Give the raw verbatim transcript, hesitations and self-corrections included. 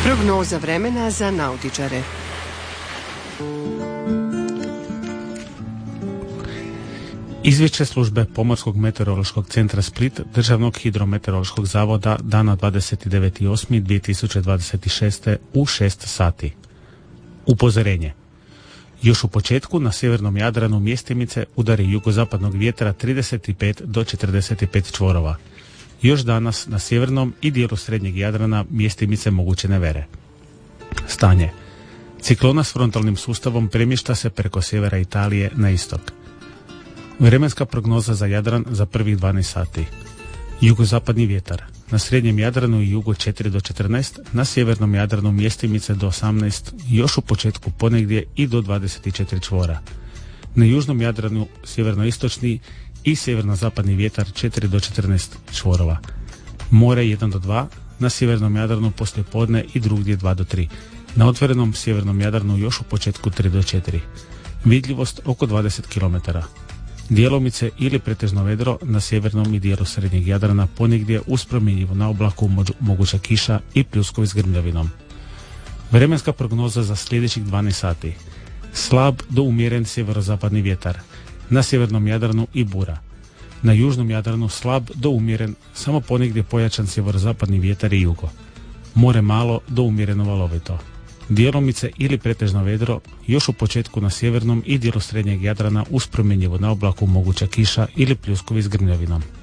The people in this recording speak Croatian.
Prognoza vremena za nautičare. Izvješće službe Pomorskog meteorološkog centra Split Državnog hidrometeorološkog zavoda dana dvadeset deveti osmi dvije tisuće dvadeset šeste u šest sati. Upozorenje. Još u početku na sjevernom Jadranu mjestimice udari jugozapadnog vjetra trideset pet do četrdeset pet čvorova. Još danas na sjevernom i dijelu srednjeg Jadrana mjestimice moguće nevere. Stanje. Ciklona s frontalnim sustavom premješta se preko sjevera Italije na istok. Vremenska prognoza za Jadran za prvih dvanaest sati. Jugozapadni vjetar. Na srednjem Jadranu i jugu četiri do četrnaest, na sjevernom Jadranu mjestimice do osamnaest, još u početku ponegdje i do dvadeset četiri čvora. Na južnom Jadranu sjevernoistočni i sjeverno-zapadni vjetar četiri do četrnaest čvorova. More jedan do dva, na sjevernom Jadranu poslije podne i drugdje dva do tri. Na otvorenom sjevernom Jadranu još u početku tri do četiri. Vidljivost oko dvadeset kilometara. Djelomice ili pretežno vedro na sjevernom i dijelu srednjeg Jadrana, ponegdje uz promjenjivo na oblaku moguća kiša i pljuskovi s grmljavinom. Vremenska prognoza za sljedećih dvanaest sati. Slab do umjeren sjeverozapadni vjetar. Na sjevernom Jadranu i bura. Na južnom Jadranu slab do umjeren, samo ponegdje pojačan sjeverozapadni vjetar i jugo. More malo do umjereno valovito. Djelomice ili pretežno vedro, još u početku na sjevernom i dijelu srednjeg Jadrana uz promjenjivo na oblaku moguća kiša ili pljuskovi s grmljavinom.